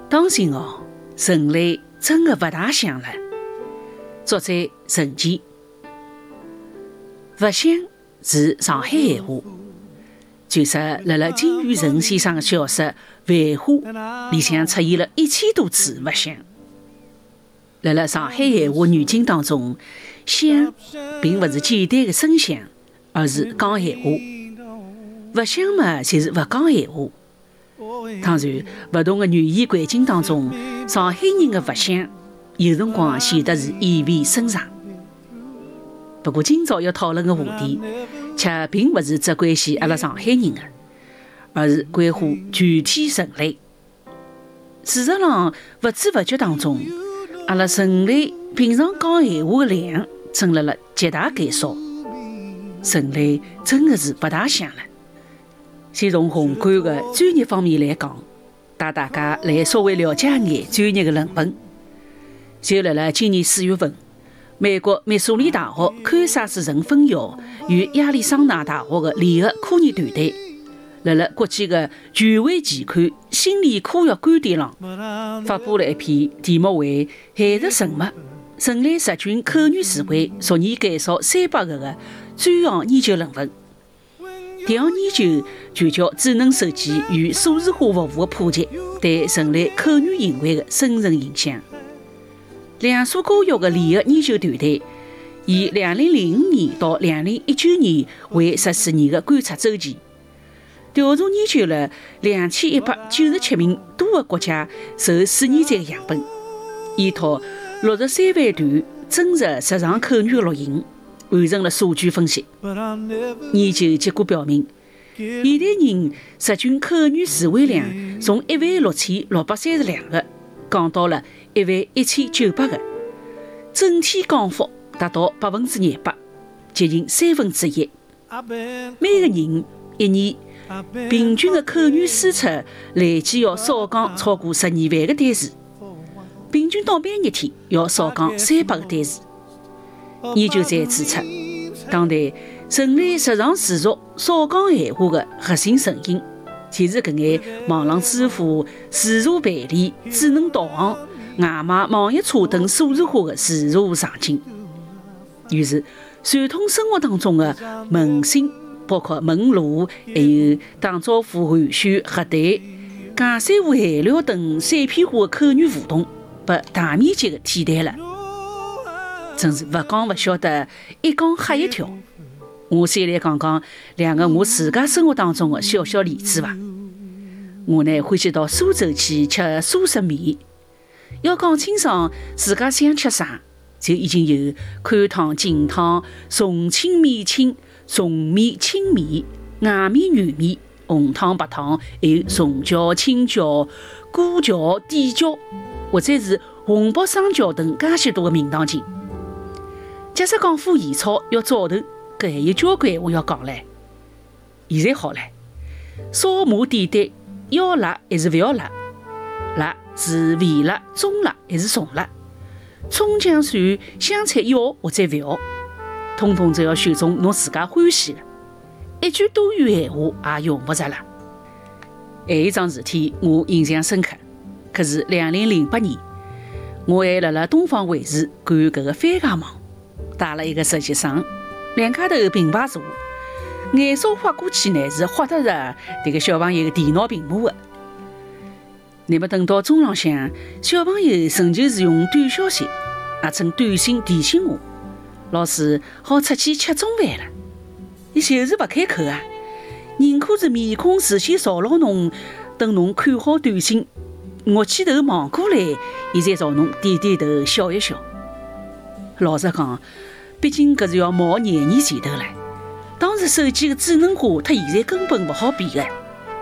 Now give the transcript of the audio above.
当心哦，人类真的不大像了。作者陈坚。不像是上海闲话，据说辣金宇澄先生的小说《繁花》里向出现了1000多次不像。辣上海闲话语境当中，像并不是简单的声响，而是讲闲话。不像嘛，就是不讲闲话。当然，不同的语言环境当中，上海人的不像有辰光显得是意味深长。不过今朝要讨论的话题，却并不是只关系阿拉上海人的，而是关乎全体人类。事实上，不知不觉当中，阿拉人类平常讲闲话的量正辣极大减少。人类真的是不大像了。先从宏观的专业方面来讲，带大家来稍微了解一眼专业的论文。就辣今年4月份，美国密苏里大学堪萨斯城分校与亚利桑那大学的联合科研团队，辣国际的权威期刊《心理科学观点》上发布了一篇题目为“海蚀沉默：人类实菌口语词汇逐年减少300个”的专项研究论文。这项研究聚焦智能手机与数字化服务的普及对人类口语行为的深层影响。2所高校的联合研究团队以2005年到2019年为14年的观察周期，调查研究了2197名多个国家受试验者的样本，依托63万段真实日常口语的录音，完成了数据分析。研究结果表明，现代人实菌口语词汇量从16632个降到了11900个，整体降幅达到200%，接近1/3。每个人一年平均的口语输出累计要少讲超过12万个单词，平均倒班一天要少讲300个单词。研究者指出，当代人类日常持续少讲闲话的核心成因，就是搿眼网络支付、自助办理、智能导航、外卖、网约车等数字化的自助场景。于是，传统生活当中的问讯，包括问路，还有打招呼、寒暄、核对、讲三胡闲聊等碎片化的口语互动，被大面积的替代了。真是不讲不晓得，一讲吓一跳。我先来讲讲2个我自家生活当中的小小例子吧。我呢欢喜到苏州去吃苏式面，要讲清爽自家想吃啥，就已经有宽汤、紧汤、重清、面清、重面、轻面、硬面、软面、红汤、白汤，还有重椒、青椒、菇椒、底椒，或者是红卜双椒等介许多的名堂景。假使讲副盐炒要早头，搿还有交关闲话要讲唻。现在好唻，烧麻点点，要辣还是勿要辣？辣是微辣、中辣还是重辣？葱姜蒜香菜要或者勿要？统统只要选中侬自家欢喜的，一句多余闲话也用不着了。还有一桩事体我印象深刻，可是2008年，我还辣东方卫视看搿个番茄网，带了一个实习生，2家头并排坐，眼梢划过去呢是划得着这个小朋友的电脑屏幕的。那么等到中浪向，小朋友仍旧是用短消息，也称短信提醒我，老师好出去吃中饭了。伊就是不开口啊，宁可是面孔事先朝牢侬，等侬看好短信，我起头望过来，伊才朝侬点点头笑一笑。老实讲，毕竟搿是要冒廿年前头了。当时手机的智能化，它现在根本勿好比的。